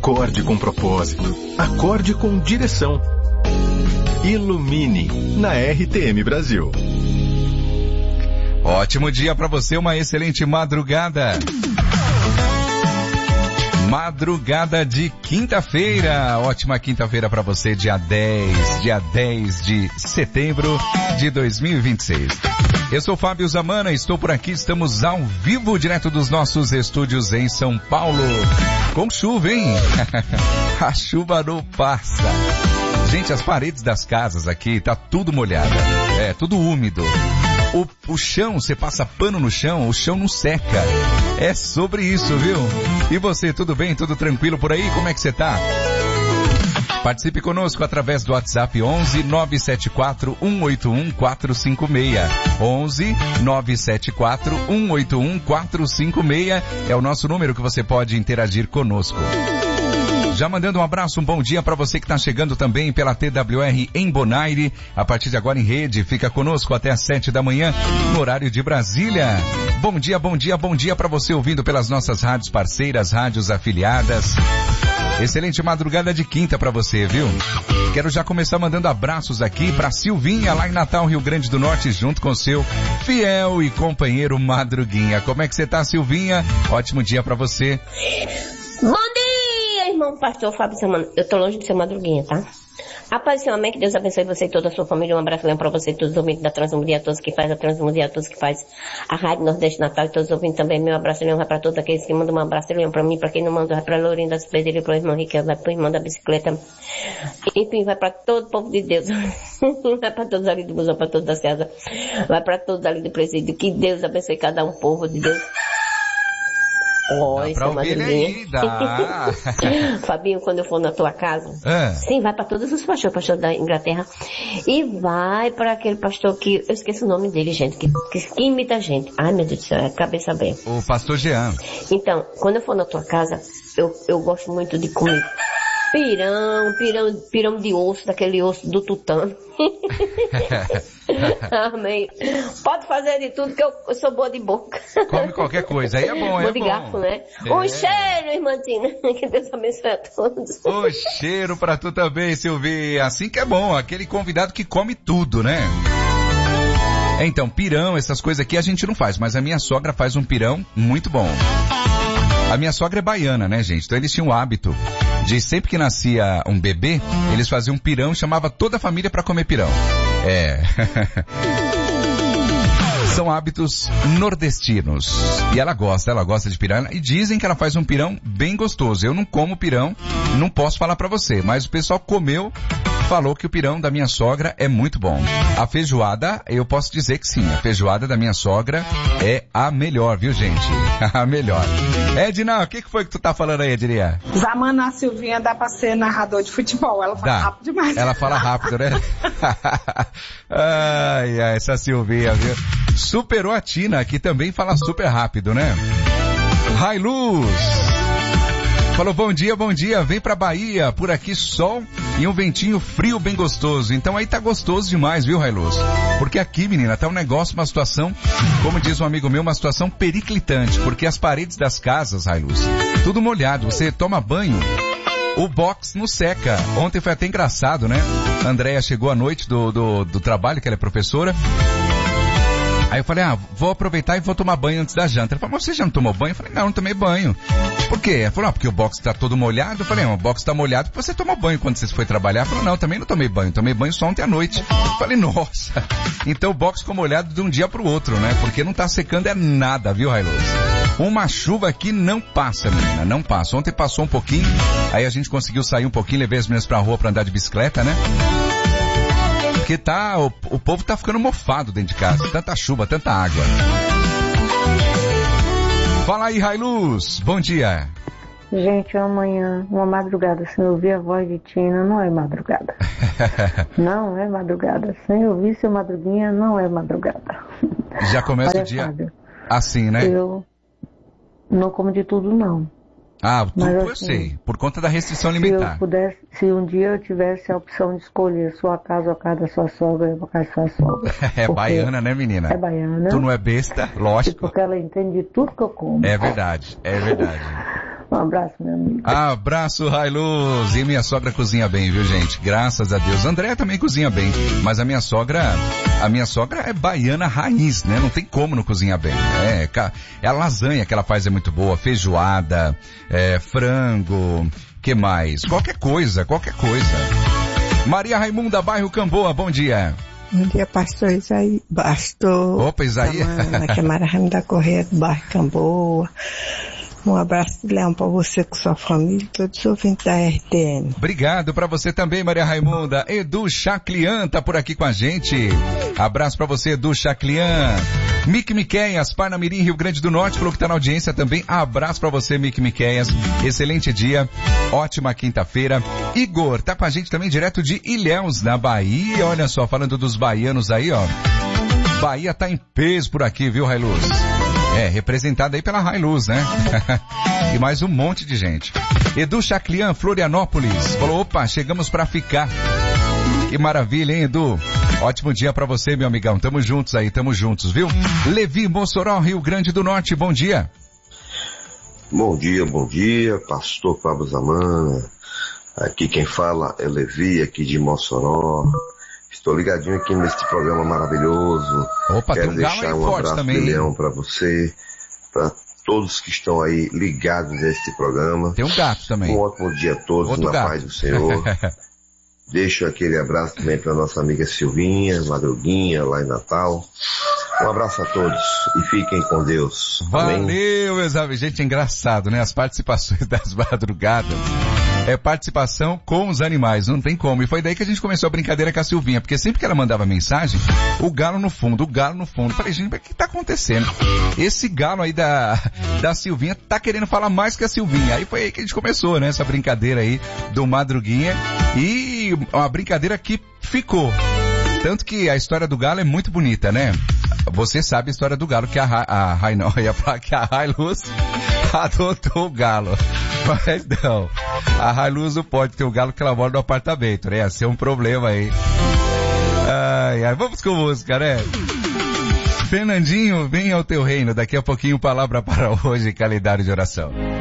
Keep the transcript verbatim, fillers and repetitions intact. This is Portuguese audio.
Acorde com propósito. Acorde com direção. Ilumine na R T M Brasil. Ótimo dia para você, uma excelente madrugada. Madrugada de quinta-feira, ótima quinta-feira para você, dia dez, dia dez de setembro de dois mil e vinte e seis. Eu sou Fábio Zamana, estou por aqui, estamos ao vivo, direto dos nossos estúdios em São Paulo. Com chuva, hein? A chuva não passa. Gente, as paredes das casas aqui, tá tudo molhada, é, tudo úmido. O, o chão, você passa pano no chão, o chão não seca. É sobre isso, viu? E você, tudo bem? Tudo tranquilo por aí? Como é que você tá? Participe conosco através do WhatsApp onze nove sete quatro um oito um quatro cinco seis. onze nove sete quatro um oito um quatro cinco seis é o nosso número que você pode interagir conosco. Já mandando um abraço, um bom dia para você que está chegando também pela T W R em Bonaire. A partir de agora em rede, fica conosco até às sete da manhã, no horário de Brasília. Bom dia, bom dia, bom dia para você ouvindo pelas nossas rádios parceiras, rádios afiliadas. Excelente madrugada de quinta para você, viu? Quero já começar mandando abraços aqui para Silvinha, lá em Natal, Rio Grande do Norte, junto com seu fiel e companheiro Madruguinha. Como é que você tá, Silvinha? Ótimo dia para você. Bom dia, irmão pastor Fábio Zamana. Eu tô longe de ser Madruguinha, tá? A paz do Senhor, amém, que Deus abençoe você e toda a sua família. Um abraço para você, todos os ouvintes da Transmundial, todos que faz a Transmundial, todos que faz a Rádio Nordeste Natal e todos os ouvintes também. Meu abraço vai para todos aqueles que mandam um abraço para mim, para quem não manda, vai para a Lourinda das Pedreiras, para o irmão Riquel, vai para o irmão da bicicleta. Enfim, vai para todo o povo de Deus. Vai para todos ali do Busão, para todos da Ceasa. Vai para todos ali do presídio. Que Deus abençoe cada um povo de Deus. Oi, seu Madruguinha. Fabinho, quando eu for na tua casa, é. Sim, vai para todos os pastores, pastor da Inglaterra, e vai para aquele pastor que, eu esqueço o nome dele, gente, que, que, que imita a gente. Ai, meu Deus do céu, é cabeça bem. O pastor Jean. Então, quando eu for na tua casa, eu, eu gosto muito de comer pirão, pirão, pirão de osso, daquele osso do tutano. Amém. Pode fazer de tudo que eu, eu sou boa de boca. Come qualquer coisa, aí é bom, é boa de bom. garfo, né? É. Um cheiro, irmãzinha. Que Deus abençoe a todos. Um cheiro pra tu também, Silvia. Assim que é bom, aquele convidado que come tudo, né? Então, pirão, essas coisas aqui a gente não faz, mas a minha sogra faz um pirão muito bom. A minha sogra é baiana, né, gente? Então eles tinham o hábito de sempre que nascia um bebê, eles faziam um pirão, chamava toda a família para comer pirão. É. São hábitos nordestinos. E ela gosta, ela gosta de pirão. E dizem que ela faz um pirão bem gostoso. Eu não como pirão, não posso falar pra você. Mas o pessoal comeu, falou que o pirão da minha sogra é muito bom. A feijoada, eu posso dizer que sim. A feijoada da minha sogra é a melhor, viu, gente? A melhor. Edna, o que, que foi que tu tá falando aí, Edna? Zamana, a Silvinha dá pra ser narrador de futebol. Ela fala dá. rápido demais. Ela fala rápido, né? Ai, ai, essa Silvinha, viu? Superou a Tina, que também fala super rápido, né? Railuz falou, bom dia, bom dia, vem pra Bahia, por aqui sol e um ventinho frio bem gostoso. Então aí tá gostoso demais, viu, Railuz? Porque aqui, menina, tá um negócio, uma situação, como diz um amigo meu, uma situação periclitante, porque as paredes das casas, Railuz, tudo molhado, você toma banho, o box não seca. Ontem foi até engraçado, né? A Andréia chegou à noite do, do, do trabalho, que ela é professora. Aí eu falei, ah, vou aproveitar e vou tomar banho antes da janta. Ela falou, mas você já não tomou banho? Eu falei, não, não tomei banho. Por quê? Ela falou, ah, porque o box tá todo molhado. Eu falei, não, o box tá molhado porque você tomou banho quando você foi trabalhar. Ela falou, não, também não tomei banho. Tomei banho só ontem à noite. Eu falei, nossa. Então o box ficou molhado de um dia pro outro, né? Porque não tá secando é nada, viu, Railuz? Uma chuva aqui não passa, menina, não passa. Ontem passou um pouquinho, aí a gente conseguiu sair um pouquinho, levei as meninas pra rua pra andar de bicicleta, né? Porque tá, o, o povo tá ficando mofado dentro de casa. Tanta chuva, tanta água. Fala aí, Railuz. Bom dia. Gente, amanhã, uma madrugada, sem ouvir a voz de Tina, não é madrugada. Não é madrugada. Sem ouvir seu Madruguinha, não é madrugada. Já começa Olha, o dia Fábio, assim, né? Eu não como de tudo, não. Ah, tudo Mas, eu assim, sei, por conta da restrição se alimentar. eu pudesse, se um dia eu tivesse a opção de escolher sua casa ou a casa da sua sogra, eu vou para a sua sogra. É baiana, né, menina? É baiana. Tu não é besta, lógico. Porque ela entende tudo que eu como. É verdade, é verdade. Um abraço, meu amigo. Abraço, Railuz. E minha sogra cozinha bem, viu, gente? Graças a Deus. André também cozinha bem, mas a minha sogra, a minha sogra é baiana raiz, né? Não tem como não cozinhar bem. É, é a lasanha que ela faz é muito boa, feijoada, é, frango, que mais? Qualquer coisa, qualquer coisa. Maria Raimunda, bairro Camboa, bom dia. Bom dia, pastor Isaí. Pastor. Opa, Isaí. Aqui é Maria Raimunda Correia, do bairro Camboa. Um abraço de leão para você com sua família, todos os ouvintes da R T N. Obrigado para você também, Maria Raimunda. Edu Chaclian tá por aqui com a gente. Abraço para você, Edu Chaclian. Mick Miqueias, Parnamirim, Rio Grande do Norte, falou que tá na audiência também. Abraço para você, Mick Miqueias. Excelente dia, ótima quinta-feira. Igor tá com a gente também direto de Ilhéus, na Bahia. Olha só, falando dos baianos aí, ó. Bahia tá em peso por aqui, viu, Railuz? É, representada aí pela Hilux, né? E mais um monte de gente. Edu Chaclian, Florianópolis, falou, opa, chegamos pra ficar. Que maravilha, hein, Edu? Ótimo dia pra você, meu amigão. Tamo juntos aí, tamo juntos, viu? Levi, Mossoró, Rio Grande do Norte, bom dia. Bom dia, bom dia, pastor Fábio Zamana. Aqui quem fala é Levi, aqui de Mossoró. Estou ligadinho aqui neste programa maravilhoso. Opa, quero tem um deixar um abraço também, de leão para você, para todos que estão aí ligados neste programa. Tem um gato também. Um ótimo dia a todos, Outro na gato. paz do Senhor. Deixo aquele abraço também para nossa amiga Silvinha, Madruguinha, lá em Natal. Um abraço a todos e fiquem com Deus. Amém? Valeu, meus amigos. Gente, é engraçado, né? As participações das madrugadas. É participação com os animais, não tem como. E foi daí que a gente começou a brincadeira com a Silvinha, porque sempre que ela mandava mensagem, o galo no fundo, o galo no fundo. Eu falei, gente, o que tá acontecendo? Esse galo aí da, da Silvinha tá querendo falar mais que a Silvinha. Aí foi aí que a gente começou, né? Essa brincadeira aí do Madruguinha. E uma brincadeira que ficou. Tanto que a história do galo é muito bonita, né? Você sabe a história do galo, que a, a, a, não, ia falar que a Hilux adotou o galo. Mas não, a Hilux não pode ter o galo que ela mora no apartamento, né? Ia ser um problema aí. Ai, ai, vamos com música, né? Fernandinho, vem ao teu reino. Daqui a pouquinho, palavra para hoje, calendário de oração.